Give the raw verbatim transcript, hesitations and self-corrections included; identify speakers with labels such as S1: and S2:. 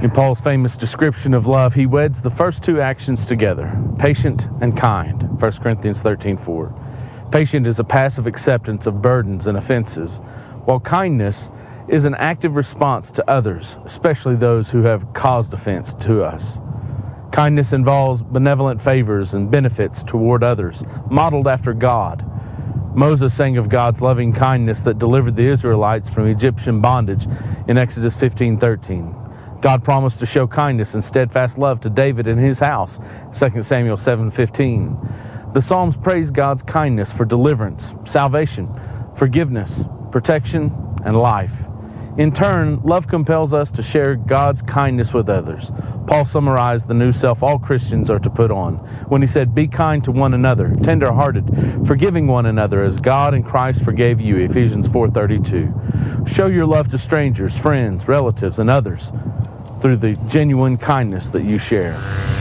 S1: In Paul's famous description of love, he weds the first two actions together, patient and kind, First Corinthians thirteen four. Patient is a passive acceptance of burdens and offenses, while kindness is an active response to others, especially those who have caused offense to us. Kindness involves benevolent favors and benefits toward others, modeled after God. Moses sang of God's loving kindness that delivered the Israelites from Egyptian bondage in Exodus fifteen thirteen. God promised to show kindness and steadfast love to David and his house, Second Samuel seven fifteen. The Psalms praise God's kindness for deliverance, salvation, forgiveness, protection, and life. In turn, love compels us to share God's kindness with others. Paul summarized the new self all Christians are to put on when he said, "Be kind to one another, tender-hearted, forgiving one another as God in Christ forgave you," Ephesians four thirty-two. Show your love to strangers, friends, relatives, and others through the genuine kindness that you share.